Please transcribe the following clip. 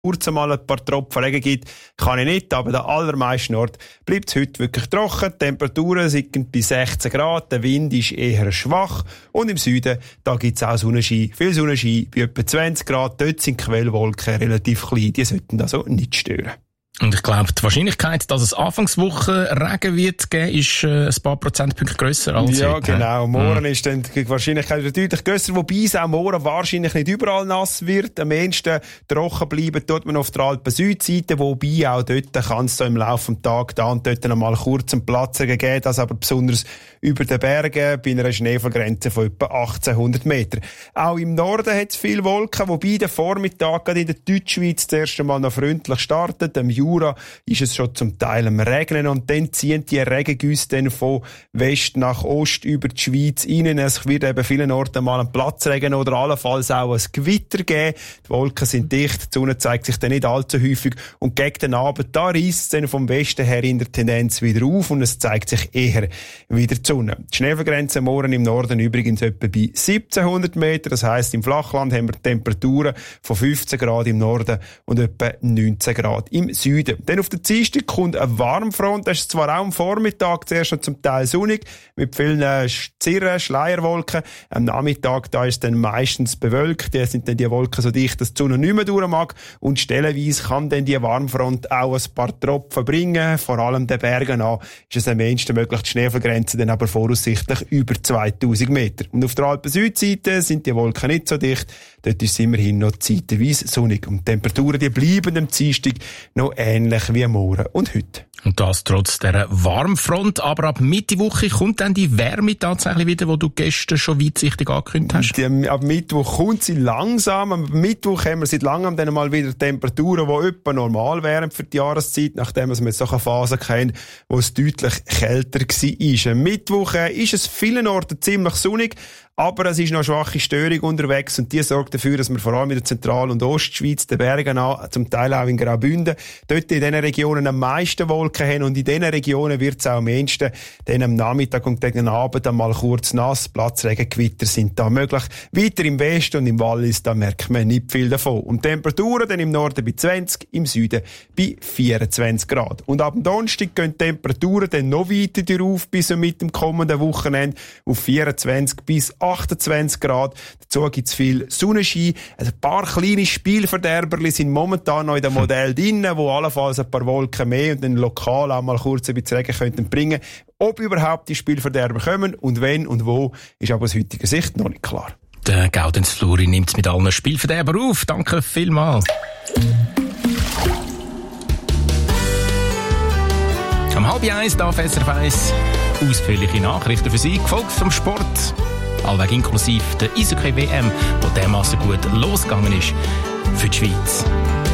kurz einmal ein paar Tropfen Regen gibt, kann ich nicht, aber an den allermeisten Orten bleibt es heute wirklich trocken. Die Temperaturen sind bei 16 Grad, der Wind ist eher schwach und im Süden, da gibt es auch Sonnenschein, viel Sonnenschein, bei etwa 20 Grad, dort sind die Quellwolken relativ klein, die sollten also nicht stören. Und ich glaube, die Wahrscheinlichkeit, dass es Anfangswoche Regen wird geben, ist ein paar Prozentpunkte grösser als ja, heute. Genau. Morgen ist dann die Wahrscheinlichkeit deutlich grösser, wobei es auch morgen wahrscheinlich nicht überall nass wird. Am ehesten trocken bleiben tut man auf der Alpen-Südseite, wobei auch dort kann es so im Laufe des Tages da und dort einmal kurz einen Platz geben, das aber besonders über den Bergen bei einer Schneefallgrenze von etwa 1800 Metern. Auch im Norden hat es viele Wolken, wobei der Vormittag gerade in der Deutschschweiz das erste Mal noch freundlich startet. Am Jura ist es schon zum Teil am Regnen und dann ziehen die Regengüsse dann von West nach Ost über die Schweiz rein. Es wird eben vielen Orten mal einen Platzregen oder allenfalls auch ein Gewitter geben. Die Wolken sind dicht, die Sonne zeigt sich dann nicht allzu häufig und gegen den Abend, da reisst es dann vom Westen her in der Tendenz wieder auf und es zeigt sich eher wieder die Sonne. Die Schneefallgrenze morgen im Norden übrigens etwa bei 1700 Meter. Das heisst, im Flachland haben wir Temperaturen von 15 Grad im Norden und etwa 19 Grad im Süden. Dann auf der Dienstag kommt eine Warmfront. Das ist zwar auch am Vormittag zuerst schon zum Teil sonnig, mit vielen Zirren, Schleierwolken. Am Nachmittag, da ist es dann meistens bewölkt. Da sind dann die Wolken so dicht, dass die Sonne nicht mehr durch mag. Und stellenweise kann dann die Warmfront auch ein paar Tropfen bringen. Vor allem den Bergen an ist es am ehesten möglich, die Schneefallgrenze dann aber voraussichtlich über 2000 Meter. Und auf der Alpen-Südseite sind die Wolken nicht so dicht. Dort ist es immerhin noch zeitweise sonnig. Und die Temperaturen, die bleiben am Dienstag noch ähnlich wie morgen und heute. Und das trotz dieser Warmfront. Aber ab Mittwoch kommt dann die Wärme tatsächlich wieder, die du gestern schon weitsichtig angekündigt hast? Ab Mittwoch kommt sie langsam. Am Mittwoch haben wir seit langem dann mal wieder Temperaturen, die etwa normal wären für die Jahreszeit, nachdem wir jetzt so eine Phase kennen, wo es deutlich kälter war. Am Mittwoch ist es vielen Orten ziemlich sonnig, aber es ist noch eine schwache Störung unterwegs und die sorgt dafür, dass wir vor allem in der Zentral- und Ostschweiz, den Bergen an, zum Teil auch in Graubünden, dort in diesen Regionen am meisten Wolken haben und in diesen Regionen wird es auch am ehesten dann am Nachmittag und gegen den Abend einmal kurz nass, Platzregengewitter sind da möglich. Weiter im Westen und im Wallis, da merkt man nicht viel davon. Und Temperaturen dann im Norden bei 20, im Süden bei 24 Grad. Und ab dem Donnerstag gehen die Temperaturen dann noch weiter auf bis mit dem kommenden Wochenende auf 24 bis 28 Grad. Dazu gibt es viel Sonnenschein. Also ein paar kleine Spielverderberli sind momentan noch in dem Modell drin, wo allenfalls ein paar Wolken mehr und dann lokal auch mal kurz ein bisschen Regen könnten bringen. Ob überhaupt die Spielverderber kommen und wenn und wo, ist aber aus heutiger Sicht noch nicht klar. Der Gaudenz Fluri nimmt es mit allen Spielverderber auf. Danke vielmals. Um 12:30 darf SRF 1 ausführliche Nachrichten für Sie, gefolgt vom Sport. Allweg inklusive der Eishockey-WM, die dermassen gut losgegangen ist für die Schweiz.